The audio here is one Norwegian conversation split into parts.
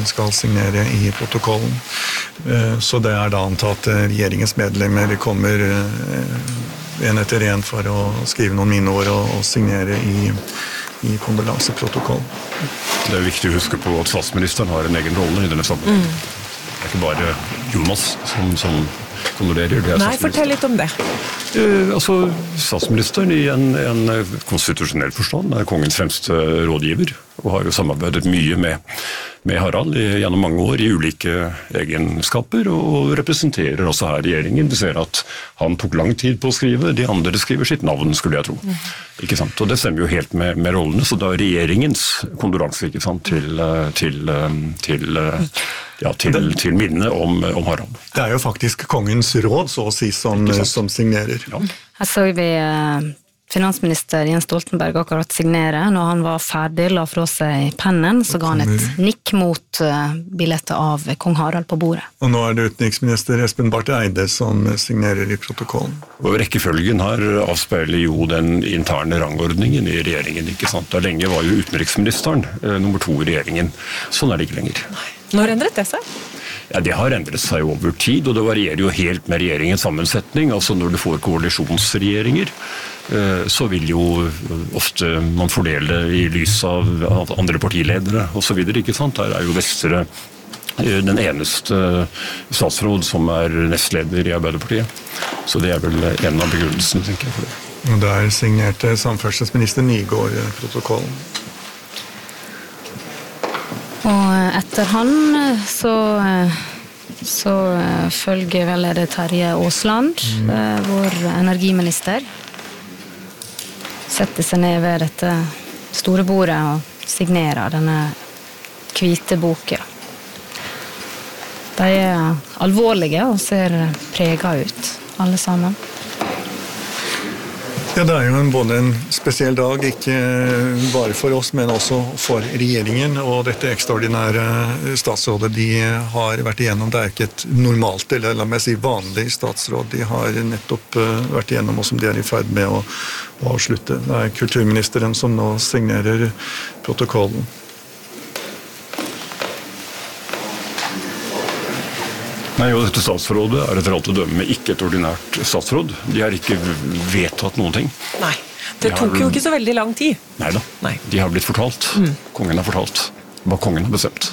skal signere i protokollen. Så det da antatt regjeringens medlemmer kommer en etter en for å skrive noen minneord og signere i kondolanseprotokollen. Det viktig å huske på at statsministeren har en egen rolle i denne sammenhengen. Det ikke bare Jonas som kondolerer. Nei, fortell litt om det. Statsministeren i en konstitusjonell forstand kongens fremste rådgiver, og har jo samarbeidet mye med Harald gjennom mange år i ulike egenskaper, og representerer også her regjeringen. Du ser at han tok lang tid på å skrive, de andre skriver sitt navn, skulle jeg tro. Ikke sant? Og det stemmer jo helt med rollene, så da regjeringens kondolanse, ikke sant, til minne om Harald. Det jo faktisk kongens råd, så å si, som signerer. Ja. Her så vi finansminister Jens Stoltenberg akkurat signere. Når han var ferdig, la fra seg pennen, så ga han et nikk mot billettet av kong Harald på bordet. Og nå det utenriksminister Espen Barth Eide som signerer i protokollen. Og rekkefølgen her avspeiler jo den interne rangordningen i regjeringen, ikke sant? Da lenge var jo utenriksministeren nummer 2 i regjeringen. Sånn det ikke lenger. Når endret det seg? Ja, det har endret seg over tid, og det varierer jo helt med regjeringens sammensetning. Altså når du får koalisjonsregjeringer, så vil jo ofte man fordele i lys av andre partiledere og så videre, ikke sant? Der jo Vestre den eneste statsråd som nestleder i Arbeiderpartiet. Så det vel en av begrunnelsene, tenker jeg, for det. Og der signerte samferdselsminister Nygård protokollen. Og etter han så følger vel det Terje Aasland, vår energiminister. Setter seg ned ved dette store bordet og signerer denne hvite boken. De alvorlige og ser preget ut, alle sammen. Ja, det jo både en spesiell dag, ikke bare for oss, men også for regjeringen, og dette ekstraordinære statsrådet de har vært igjennom. Det ikke et normalt, eller la meg si vanlig statsråd. De har nettopp vært igjennom, og som de i ferd med å avslutte. Det kulturministeren som nå signerer protokollen. Nei, og dette statsrådet etter alt å dømme ikke et ordinært statsråd. De har ikke vedtatt noen ting. Nei, det tok jo ikke så veldig lang tid. Neida, de har blitt fortalt. Kongen har fortalt hva kongen har bestemt.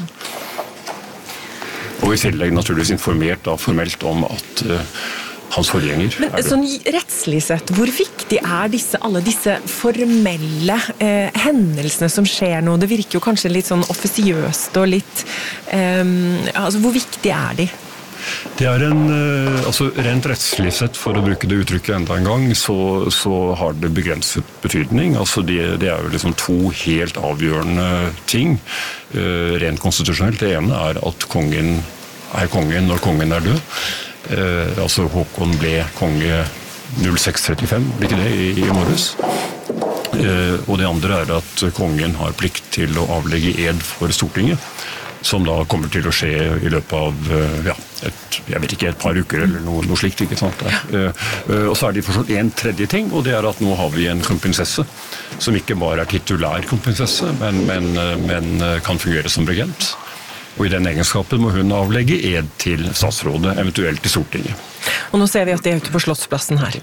Og i tillegg naturligvis informert da, formelt om at hans forgjenger Men sånn rettslig sett, hvor viktig alle disse formelle hendelsene som skjer nå? Det virker jo kanskje litt sånn offisiøst og litt hvor viktig de? Det rent rettslig sett, for å bruke det uttrykket enda en gang, så har det begrenset betydning. Altså det jo liksom 2 helt avgjørende ting, rent konstitusjonelt. Det ene at kongen kongen når kongen død. Altså Håkon ble konge 0635, ble ikke det i morges? Og det andre at kongen har plikt til å avlegge ed for Stortinget, som da kommer til å skje i løpet av et par uker eller noe slikt, ikke sant? Og så det forstått en tredje ting, og det at nå har vi en kronprinsesse som ikke bare titulær kronprinsesse, men kan fungere som regent. Og i den egenskapen må hun avlegge ed til statsrådet, eventuelt til Stortinget. Og nå ser vi at de ute på Slottsplassen her.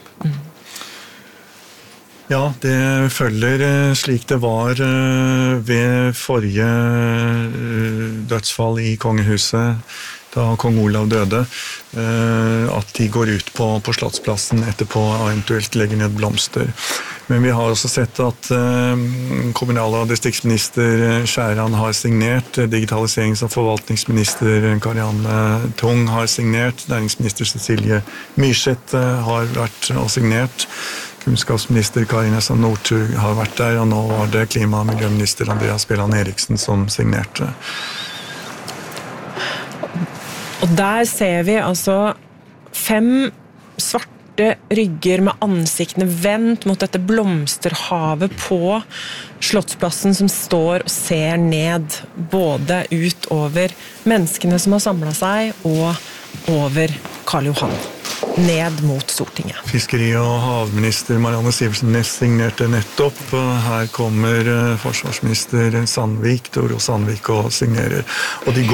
Ja, det følger slik det var ved forrige dødsfall i kongehuset, da kong Olav døde, at de går ut på Slottsplassen etterpå og eventuelt legger ned blomster. Men vi har også sett at kommunal- og distriktsminister Skjæran har signert, digitaliserings- og forvaltningsminister Karianne Tung har signert, næringsminister Cecilie Myrseth har vært og signert, kunnskapsminister Kari Nessa Nordtun har vært der, og nå var det klima- og miljøminister Andreas Bjelland Eriksen som signerte. Og der ser vi altså 5 svarte rygger med ansiktene vendt mot dette blomsterhavet på Slottsplassen som står og ser ned både ut over menneskene som har samlet seg og over Karl Johan. Ned mot Stortinget. Fiskeri- og havminister Marianne Sivertsen Næss signerte nettopp. Her kommer forsvarsminister Sandvik, Tore Sandvik, og signerer. Og de går